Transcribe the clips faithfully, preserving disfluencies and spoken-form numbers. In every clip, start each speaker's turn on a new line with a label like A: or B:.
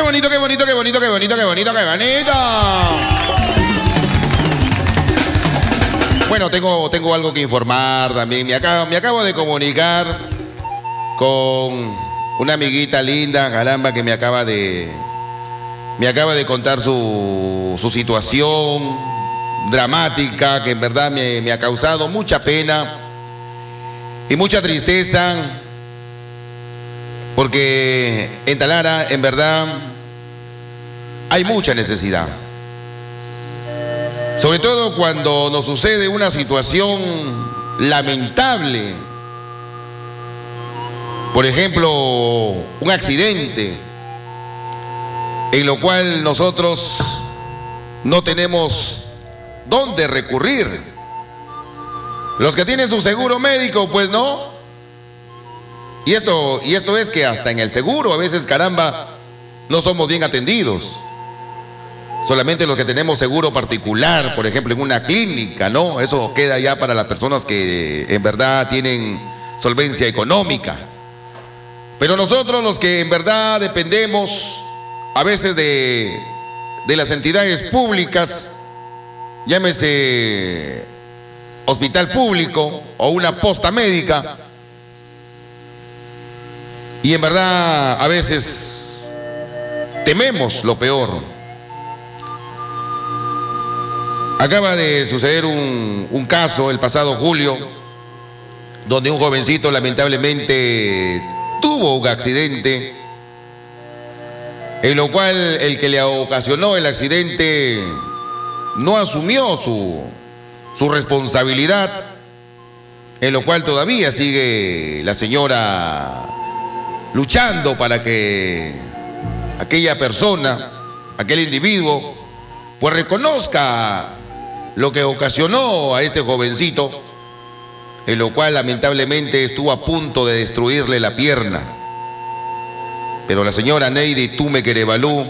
A: bonito, qué bonito, qué bonito, qué bonito, qué bonito, qué bonito. Bueno, tengo, tengo algo que informar también. Me acabo, me acabo de comunicar con una amiguita linda, caramba, que me acaba de, me acaba de contar su, su situación dramática, que en verdad me, me ha causado mucha pena y mucha tristeza, porque en Talara, en verdad, hay mucha necesidad. Sobre todo cuando nos sucede una situación lamentable. Por ejemplo, un accidente en lo cual nosotros no tenemos dónde recurrir. Los que tienen su seguro médico, pues no. Y esto, y esto es que hasta en el seguro, a veces, caramba, no somos bien atendidos. Solamente los que tenemos seguro particular, por ejemplo, en una clínica, ¿no? Eso queda ya para las personas que en verdad tienen solvencia económica. Pero nosotros, los que en verdad dependemos a veces de, de las entidades públicas, llámese hospital público o una posta médica, y en verdad a veces tememos lo peor. Acaba de suceder un, un caso el pasado julio, donde un jovencito lamentablemente tuvo un accidente, en lo cual el que le ocasionó el accidente no asumió su, su responsabilidad, en lo cual todavía sigue la señora luchando para que aquella persona, aquel individuo, pues reconozca lo que ocasionó a este jovencito, en lo cual lamentablemente estuvo a punto de destruirle la pierna. Pero la señora Neidy Tumequerebalú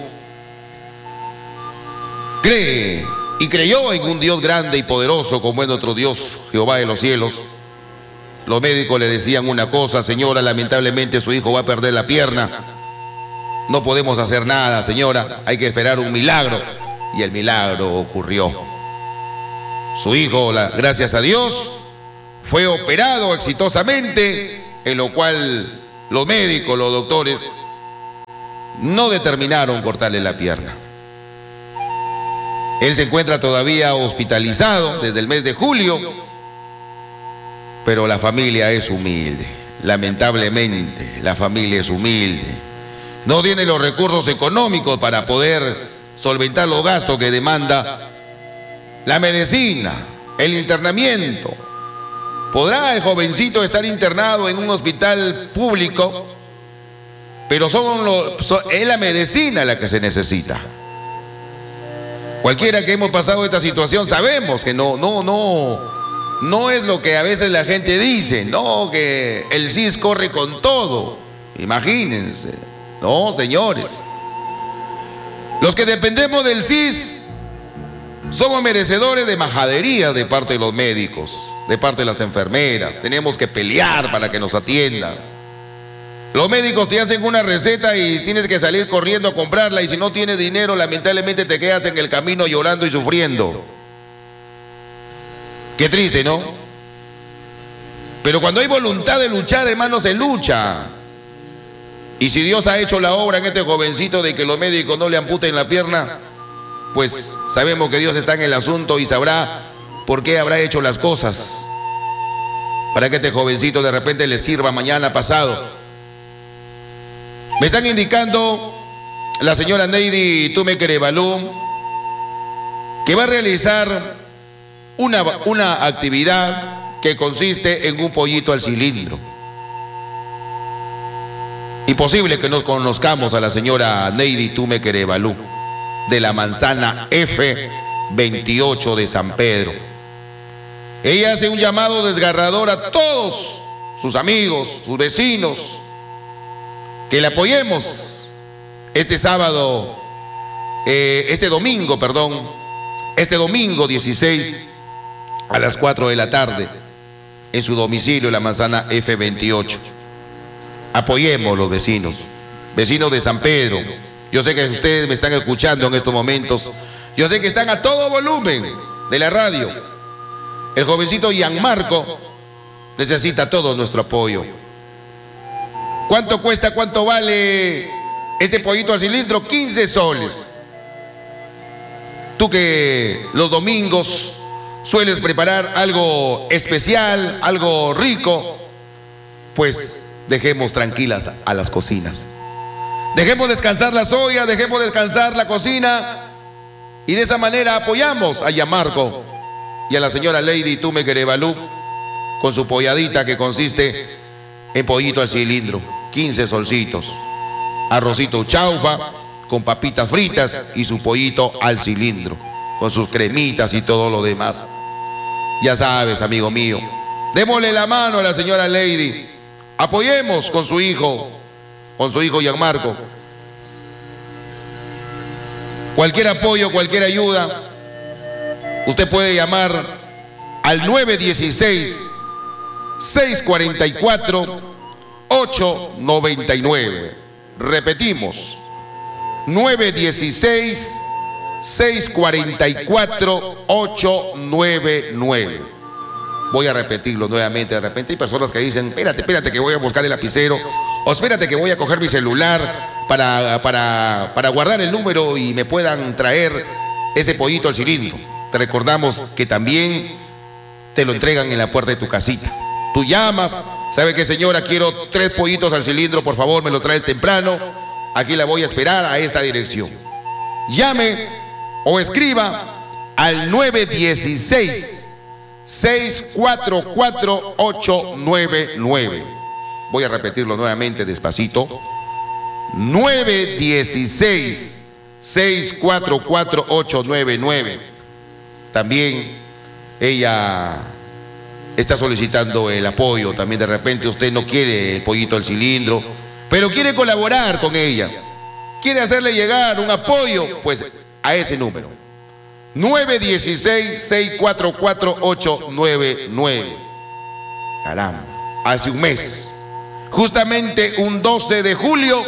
A: cree y creyó en un Dios grande y poderoso como es nuestro Dios, Jehová de los cielos. Los médicos le decían una cosa: señora, lamentablemente su hijo va a perder la pierna. No podemos hacer nada, señora, hay que esperar un milagro. Y el milagro ocurrió. Su hijo, la, gracias a Dios, fue operado exitosamente, en lo cual los médicos, los doctores, no determinaron cortarle la pierna. Él se encuentra todavía hospitalizado desde el mes de julio, pero la familia es humilde. Lamentablemente, la familia es humilde. No tiene los recursos económicos para poder solventar los gastos que demanda la medicina, el internamiento. Podrá el jovencito estar internado en un hospital público, pero son lo, son, es la medicina la que se necesita. Cualquiera que hemos pasado esta situación sabemos que no, no, no, no es lo que a veces la gente dice, no, que el C I S corre con todo. Imagínense. No, señores. Los que dependemos del C I S somos merecedores de majadería de parte de los médicos, de parte de las enfermeras. Tenemos que pelear para que nos atiendan. Los médicos te hacen una receta y tienes que salir corriendo a comprarla, y si no tienes dinero, lamentablemente te quedas en el camino llorando y sufriendo. Qué triste, ¿no? Pero cuando hay voluntad de luchar, hermano, se lucha. Y si Dios ha hecho la obra en este jovencito de que los médicos no le amputen la pierna, pues sabemos que Dios está en el asunto y sabrá por qué habrá hecho las cosas, para que este jovencito de repente le sirva mañana pasado. Me están indicando la señora Neidy Tumequerebalú que va a realizar una, una actividad que consiste en un pollito al cilindro. Imposible que no conozcamos a la señora Neidy Tumequerebalú, de la manzana F veintiocho de San Pedro. Ella hace un llamado desgarrador a todos sus amigos, sus vecinos, que le apoyemos este sábado, eh, este domingo, perdón, este domingo dieciséis a las cuatro de la tarde, en su domicilio, la manzana F veintiocho. Apoyemos los vecinos, vecinos de San Pedro, Yo sé que ustedes me están escuchando en estos momentos. Yo sé que están a todo volumen de la radio. El jovencito Gianmarco necesita todo nuestro apoyo. ¿Cuánto cuesta, cuánto vale este pollito al cilindro? quince soles. Tú que los domingos sueles preparar algo especial, algo rico, pues dejemos tranquilas a las cocinas. Dejemos descansar las ollas, dejemos descansar la cocina y de esa manera apoyamos a Gianmarco y a la señora Lady Tume Querebalú con su polladita que consiste en pollito al cilindro, quince solcitos, arrocito chaufa con papitas fritas y su pollito al cilindro, con sus cremitas y todo lo demás. Ya sabes, amigo mío, démosle la mano a la señora Lady, apoyemos con su hijo, con su hijo Gianmarco. Cualquier apoyo, cualquier ayuda, usted puede llamar al nueve uno seis, seis cuatro cuatro, ocho nueve nueve. Repetimos, nueve uno seis, seis cuatro cuatro, ocho nueve nueve. Voy a repetirlo nuevamente. De repente hay personas que dicen, espérate, espérate que voy a buscar el lapicero, o espérate que voy a coger mi celular para, para, para guardar el número y me puedan traer ese pollito al cilindro. Te recordamos que también te lo entregan en la puerta de tu casita. Tú llamas, ¿sabe qué, señora? Quiero tres pollitos al cilindro, por favor, me lo traes temprano. Aquí la voy a esperar a esta dirección. Llame o escriba al nueve uno seis, seis cuatro cuatro, ocho nueve nueve. Voy a repetirlo nuevamente despacito. nueve uno seis, seis cuatro cuatro, ocho nueve nueve. También ella está solicitando el apoyo. También de repente usted no quiere el pollito al cilindro, pero quiere colaborar con ella, quiere hacerle llegar un apoyo, pues a ese número nueve uno seis, seis cuatro cuatro, ocho nueve nueve. Caramba, hace un mes, justamente un doce de julio,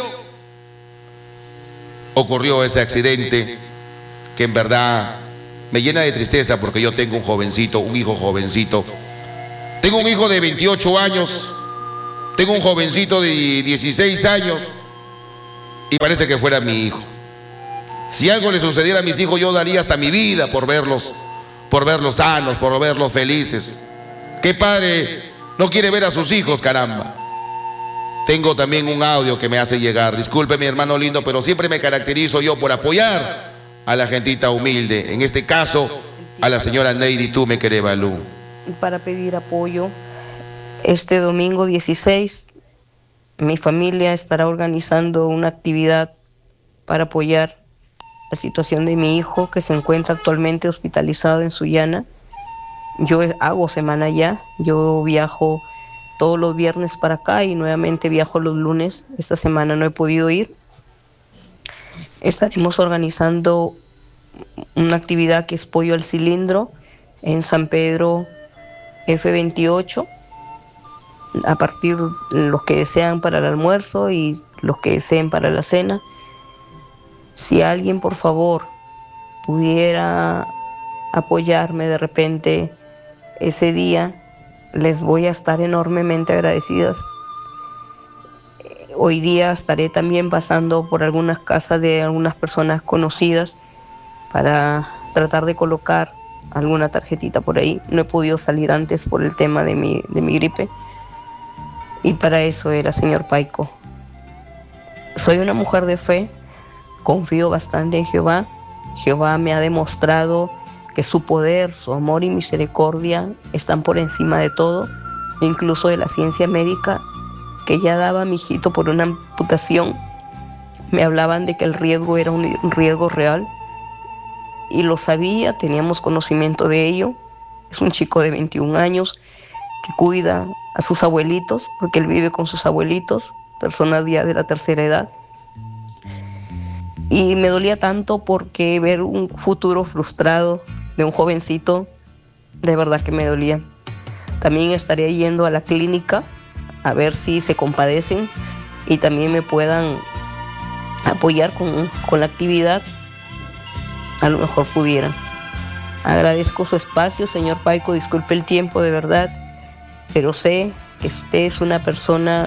A: ocurrió ese accidente que en verdad me llena de tristeza, porque yo tengo un jovencito, un hijo jovencito. Tengo un hijo de veintiocho años, tengo un jovencito de dieciséis años y parece que fuera mi hijo. Si algo le sucediera a mis hijos, yo daría hasta mi vida por verlos, por verlos sanos, por verlos felices. ¿Qué padre no quiere ver a sus hijos, caramba? Tengo también un audio que me hace llegar. Disculpe, mi hermano lindo, pero siempre me caracterizo yo por apoyar a la gentita humilde. En este caso, a la señora Lady Tume Querebalú.
B: Para pedir apoyo, este domingo dieciséis, mi familia estará organizando una actividad para apoyar la situación de mi hijo, que se encuentra actualmente hospitalizado en Sullana. Yo hago semana allá, yo viajo todos los viernes para acá y nuevamente viajo los lunes. Esta semana no he podido ir. Estaremos organizando una actividad que es pollo al cilindro en San Pedro F veintiocho, a partir de los que desean para el almuerzo y los que deseen para la cena. Si alguien, por favor, pudiera apoyarme de repente ese día, les voy a estar enormemente agradecidas. Hoy día estaré también pasando por algunas casas de algunas personas conocidas para tratar de colocar alguna tarjetita por ahí. No he podido salir antes por el tema de mi, de mi gripe. Y para eso era, señor Paico. Soy una mujer de fe, confío bastante en Jehová. Jehová me ha demostrado que su poder, su amor y misericordia están por encima de todo, incluso de la ciencia médica, que ya daba a mi hijito por una amputación. Me hablaban de que el riesgo era un riesgo real y lo sabía, teníamos conocimiento de ello. Es un chico de veintiún años que cuida a sus abuelitos, porque él vive con sus abuelitos, personas ya de la tercera edad. Y me dolía tanto porque ver un futuro frustrado de un jovencito, de verdad que me dolía. También estaré yendo a la clínica a ver si se compadecen y también me puedan apoyar con, con la actividad, a lo mejor pudieran. Agradezco su espacio, señor Paico, disculpe el tiempo de verdad, pero sé que usted es una persona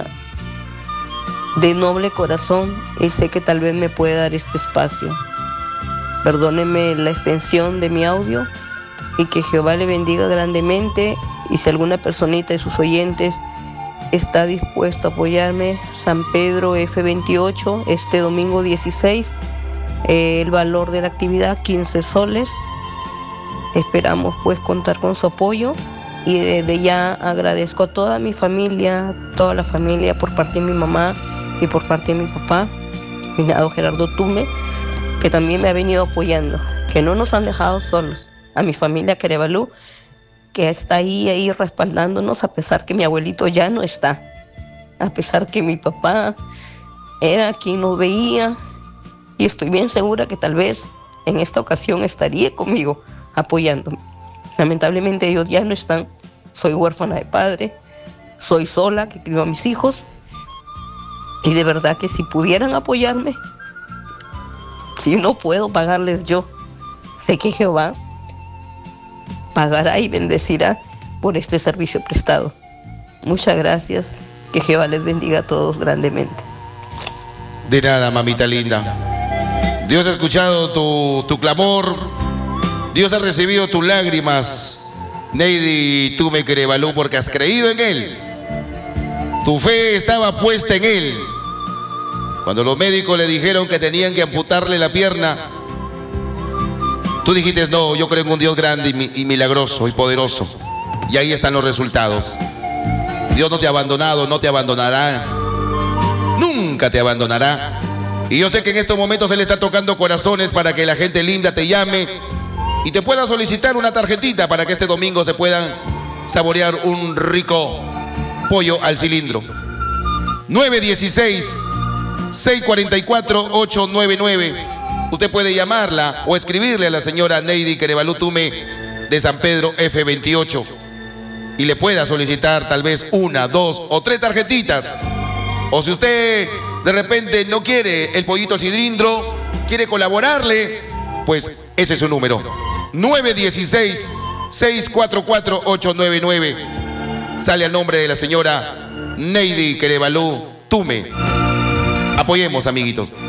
B: de noble corazón y sé que tal vez me puede dar este espacio. Perdóneme la extensión de mi audio y que Jehová le bendiga grandemente, y si alguna personita de sus oyentes está dispuesto a apoyarme, San Pedro F veintiocho, este domingo dieciséis, eh, el valor de la actividad quince soles. Esperamos pues contar con su apoyo, y desde ya agradezco a toda mi familia, toda la familia por parte de mi mamá y por parte de mi papá, mi finado Gerardo Tume, que también me ha venido apoyando, que no nos han dejado solos. A mi familia Querevalú, que está ahí, ahí respaldándonos, a pesar que mi abuelito ya no está, a pesar que mi papá era quien nos veía, y estoy bien segura que tal vez en esta ocasión estaría conmigo apoyándome. Lamentablemente ellos ya no están, soy huérfana de padre, soy sola que crió a mis hijos, y de verdad que si pudieran apoyarme, si no puedo pagarles yo, sé que Jehová pagará y bendecirá por este servicio prestado. Muchas gracias, que Jehová les bendiga a todos grandemente.
A: De nada, mamita linda. Dios ha escuchado tu, tu clamor, Dios ha recibido tus lágrimas, Neidy Tume Querevalú, porque has creído en Él. Tu fe estaba puesta en Él. Cuando los médicos le dijeron que tenían que amputarle la pierna, tú dijiste, no, yo creo en un Dios grande y, y milagroso y poderoso. Y ahí están los resultados. Dios no te ha abandonado, no te abandonará. Nunca te abandonará. Y yo sé que en estos momentos Él está tocando corazones para que la gente linda te llame y te pueda solicitar una tarjetita para que este domingo se puedan saborear un rico pollo al cilindro. nueve uno seis, seis cuatro cuatro, ocho nueve nueve. Usted puede llamarla o escribirle a la señora Neidy Querevalú Tume de San Pedro F veintiocho y le pueda solicitar tal vez una, dos o tres tarjetitas. O si usted de repente no quiere el pollito al cilindro, quiere colaborarle, pues ese es su número. nueve uno seis, seis cuatro cuatro, ocho nueve nueve. Sale al nombre de la señora Neidy Querevalú Tume. Apoyemos, amiguitos.